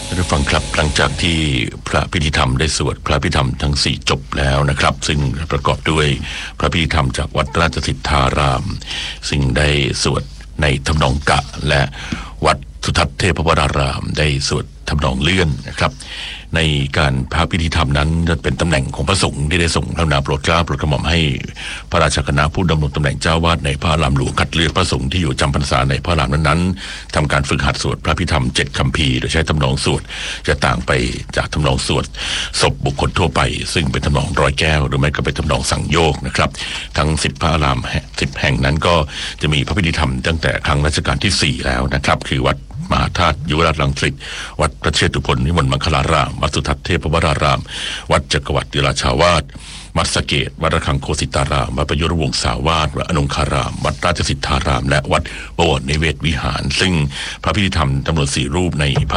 ท่านฟังครับหลังจากที่พระพิธีธรรมได้สวดพระพิธีธรรมทั้ง4จบแล้วนะครับซึ่งประกอบด้วยพระพิธีธรรมจากวัดราชสิทธารามซึ่งได้สวดในทำนองกะและวัดสุทัศน์เทพวรารามได้สวดทำนองเลื่อนนะครับในการพระพิธีธรรมนั้นจะเป็นตำแหน่งของพระสงฆ์ที่ได้ส่งพระนามโปรดเกล้าโปรดกระหม่อมให้พระราชคณะผู้ดำรงตำแหน่งเจ้าวาดในพระอารามหลวงคัดเลือกพระสงฆ์ที่อยู่จำพรรษาในพระอารามนั้นๆทำการฝึกหัดสวดพระพิธรรม7 คัมภีร์โดยใช้ทำนองสวดจะต่างไปจากทำนองสวดศพบุคคลทั่วไปซึ่งเป็นทำนองร้อยแก้วหรือไม่ก็เป็นทำนองสั่งโยกนะครับทั้ง10พระอาราม10แห่งนั้นก็จะมีพระพิธีธรรมตั้งแต่ครั้งรัชกาลที่4แล้วนะครับคือวัดมหาธาตุยุวราชรังสิตวัดพระเชตุพนวิมลมังคลารามวัดสุทัศน์เทพวรารามวัดจักรวรรดิราชาวาสวัดสะเกษวัดระฆังโคสิตารามวัดประยุรวงศาวาสวัดอนงคารามวัดราชสิทธารามและวัดบวรนิเวศวิหารซึ่งพระพิธีธรรมจำนวน4รูปใน